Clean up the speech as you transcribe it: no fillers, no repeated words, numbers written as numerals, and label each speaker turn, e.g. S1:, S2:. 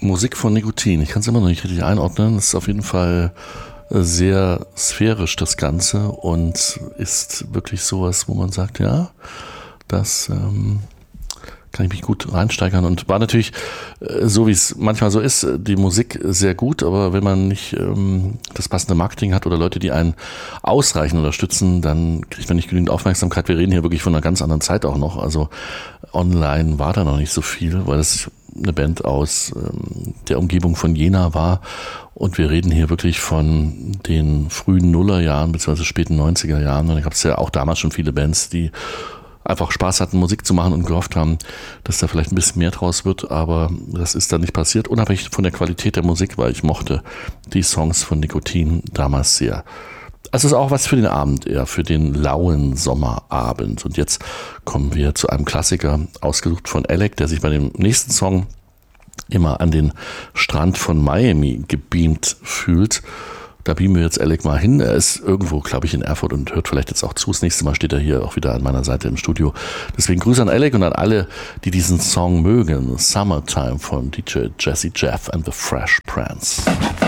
S1: Musik von Nikotin. Ich kann es immer noch nicht richtig einordnen. Es ist auf jeden Fall sehr sphärisch, das Ganze, und ist wirklich sowas, wo man sagt, ja, das kann ich mich gut reinsteigern, und war natürlich, so wie es manchmal so ist, die Musik sehr gut, aber wenn man nicht das passende Marketing hat oder Leute, die einen ausreichend unterstützen, dann kriegt man nicht genügend Aufmerksamkeit. Wir reden hier wirklich von einer ganz anderen Zeit auch noch, also online war da noch nicht so viel, weil es eine Band aus der Umgebung von Jena war, und wir reden hier wirklich von den frühen Nullerjahren bzw. späten 90er Jahren, und da gab es ja auch damals schon viele Bands, die einfach Spaß hatten, Musik zu machen und gehofft haben, dass da vielleicht ein bisschen mehr draus wird, aber das ist dann nicht passiert, unabhängig von der Qualität der Musik, weil ich mochte die Songs von Nikotin damals sehr. Also es ist auch was für den Abend, eher für den lauen Sommerabend. Und jetzt kommen wir zu einem Klassiker, ausgesucht von Alec, der sich bei dem nächsten Song immer an den Strand von Miami gebeamt fühlt. Da beamen wir jetzt Alec mal hin. Er ist irgendwo, glaube ich, in Erfurt und hört vielleicht jetzt auch zu. Das nächste Mal steht er hier auch wieder an meiner Seite im Studio. Deswegen Grüße an Alec und an alle, die diesen Song mögen. Summertime von DJ Jazzy Jeff and the Fresh Prince.